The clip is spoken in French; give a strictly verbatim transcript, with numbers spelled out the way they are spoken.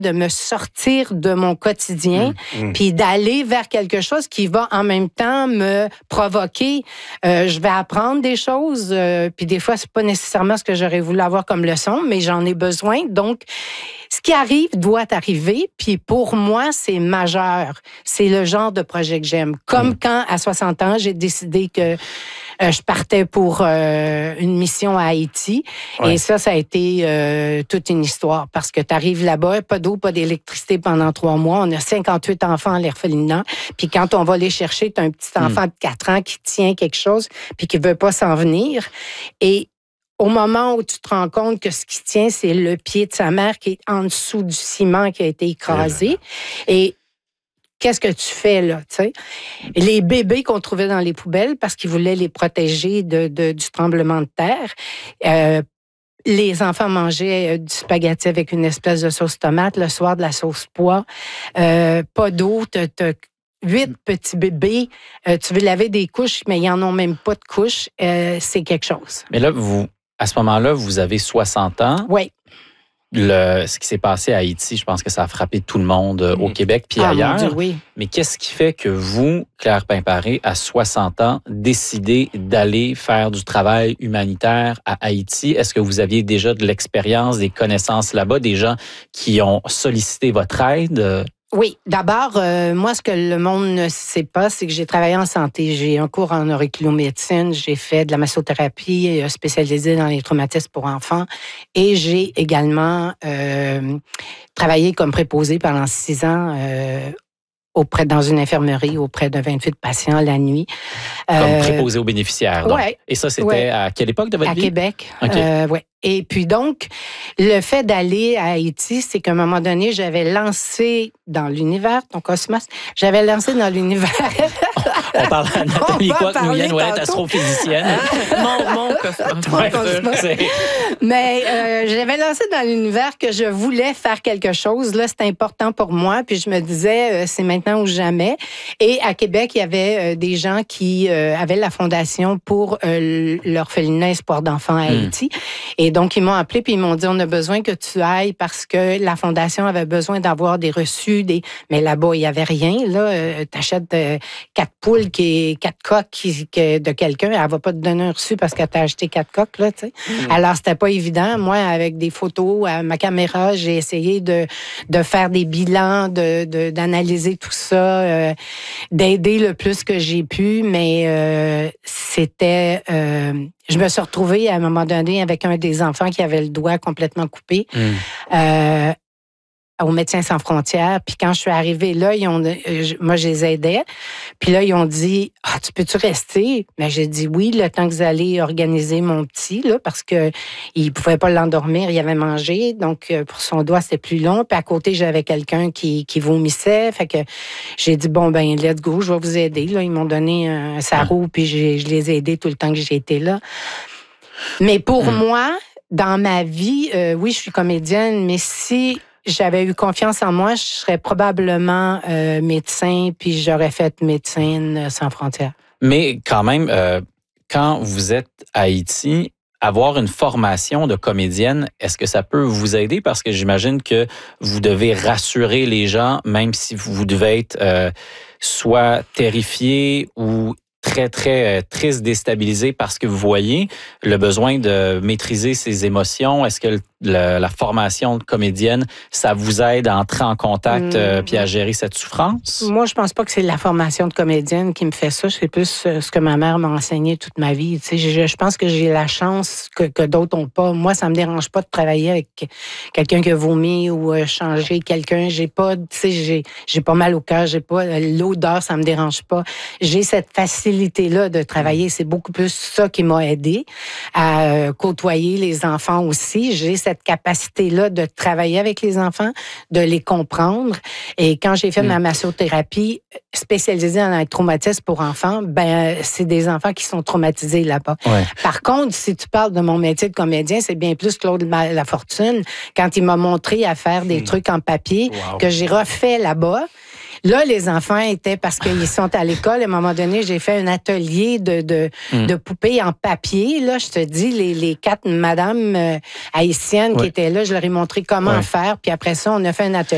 de me sortir de mon quotidien, mmh, mmh. puis d'aller vers quelque chose qui va en même temps me provoquer. Euh, je vais apprendre des choses, euh, puis des fois, c'est pas nécessairement ce que j'aurais voulu avoir comme leçon, mais j'en ai besoin. Donc, ce qui arrive doit arriver, puis pour moi, c'est majeur. C'est le genre de projet que j'aime. Comme mmh. quand, à soixante ans, j'ai décidé que euh, je partais pour euh, une mission à Haïti. Ouais. Et ça, ça a été euh, toute une histoire. Parce que tu arrives là-bas, pas d'eau, pas d'électricité pendant trois mois. On a cinquante-huit enfants à l'orphelinat. Puis quand on va les chercher, tu as un petit enfant mmh. de quatre ans qui tient quelque chose puis qui veut pas s'en venir. Et au moment où tu te rends compte que ce qui tient, c'est le pied de sa mère qui est en dessous du ciment qui a été écrasé. Et qu'est-ce que tu fais là, tu sais? Les bébés qu'on trouvait dans les poubelles parce qu'ils voulaient les protéger de, de, du tremblement de terre. Euh, les enfants mangeaient du spaghetti avec une espèce de sauce tomate, le soir de la sauce pois. Euh, pas d'eau, t'as, t'as huit petits bébés. Euh, tu veux laver des couches, mais ils n'en ont même pas de couches. Euh, c'est quelque chose. Mais là, vous, à ce moment-là, vous avez soixante ans. Oui. Le, ce qui s'est passé à Haïti, je pense que ça a frappé tout le monde mmh. au Québec puis ah, ailleurs. Mon Dieu, oui. Mais qu'est-ce qui fait que vous, Claire Pimparé, à soixante ans, décidez d'aller faire du travail humanitaire à Haïti? Est-ce que vous aviez déjà de l'expérience, des connaissances là-bas, des gens qui ont sollicité votre aide? Oui, d'abord, euh, moi, ce que le monde ne sait pas, c'est que j'ai travaillé en santé. J'ai un cours en auriculomédecine, j'ai fait de la massothérapie spécialisée dans les traumatismes pour enfants et j'ai également euh, travaillé comme préposée pendant six ans euh, auprès dans une infirmerie auprès de vingt-huit patients la nuit. Comme euh, préposé aux bénéficiaires. Donc. Ouais, et ça, c'était ouais. à quelle époque de votre à vie? À Québec. OK. Euh, ouais. Et puis donc, le fait d'aller à Haïti, c'est qu'à un moment donné, j'avais lancé dans l'univers, ton cosmos, j'avais lancé dans l'univers... On parle à Nathalie Coique-Nouyen, astrophysicienne. mon, mon cosmos. Ton ouais, cosmos. Mais euh, j'avais lancé dans l'univers que je voulais faire quelque chose. Là, c'était important pour moi. Puis je me disais, euh, c'est maintenant ou jamais. Et à Québec, il y avait euh, des gens qui euh, avaient la fondation pour euh, l'orphelinat Espoir d'enfants à Haïti. Mm. Et donc, ils m'ont appelé puis ils m'ont dit, on a besoin que tu ailles parce que la fondation avait besoin d'avoir des reçus. Des... Mais là-bas, il n'y avait rien. Là, euh, t'achètes euh, quatre poules, qui est quatre coques qui, qui, de quelqu'un, elle va pas te donner un reçu parce qu'elle t'a acheté quatre coques, là, tu sais. Mmh. Alors, c'était pas évident. Moi, avec des photos, à ma caméra, j'ai essayé de, de faire des bilans, de, de, d'analyser tout ça, euh, d'aider le plus que j'ai pu, mais euh, c'était... Euh, je me suis retrouvée à un moment donné avec un des enfants qui avait le doigt complètement coupé. Mmh. Euh, aux Médecins sans frontières. Puis quand je suis arrivée là, ils ont, euh, moi, je les aidais. Puis là, ils ont dit, ah, tu peux-tu rester? Mais j'ai dit oui, le temps que vous allez organiser mon petit, là, parce que il pouvait pas l'endormir, il avait mangé. Donc, euh, pour son doigt, c'était plus long. Puis à côté, j'avais quelqu'un qui, qui vomissait. Fait que j'ai dit, bon, ben, let's go, je vais vous aider. Là, ils m'ont donné un sarrau, puis j'ai, je les ai aidés tout le temps que j'ai été là. Mais pour mmh. moi, dans ma vie, euh, oui, je suis comédienne, mais si j'avais eu confiance en moi, je serais probablement euh, médecin, puis j'aurais fait Médecins sans frontières. Mais quand même, euh, quand vous êtes à Haïti, avoir une formation de comédienne, est-ce que ça peut vous aider? Parce que j'imagine que vous devez rassurer les gens, même si vous devez être euh, soit terrifié ou très, très euh, triste, déstabilisé parce que vous voyez le besoin de maîtriser ses émotions. Est-ce que le, le, la formation de comédienne, ça vous aide à entrer en contact mmh. euh, puis à gérer cette souffrance? Moi, je pense pas que c'est la formation de comédienne qui me fait ça. C'est plus euh, ce que ma mère m'a enseigné toute ma vie. Tu sais, je, je pense que j'ai la chance que, que d'autres n'ont pas. Moi, ça me dérange pas de travailler avec quelqu'un qui a vomi ou euh, changer quelqu'un. J'ai pas, tu sais, j'ai, j'ai pas mal au cœur. J'ai pas l'odeur, ça me dérange pas. J'ai cette facilité là de travailler, c'est beaucoup plus ça qui m'a aidé à euh, côtoyer les enfants aussi. J'ai cette capacité-là de travailler avec les enfants, de les comprendre. Et quand j'ai fait mmh. ma massothérapie spécialisée dans les traumatismes pour enfants, ben c'est des enfants qui sont traumatisés là-bas. Ouais. Par contre, si tu parles de mon métier de comédien, c'est bien plus Claude Lafortune, quand il m'a montré à faire des mmh. trucs en papier wow. que j'ai refait là-bas. Là, les enfants étaient, parce qu'ils sont à l'école, à un moment donné, j'ai fait un atelier de, de, mmh. de poupées en papier. Là, je te dis, les, les quatre madames euh, haïtiennes ouais. qui étaient là, je leur ai montré comment ouais. faire. Puis après ça, on a fait un atelier.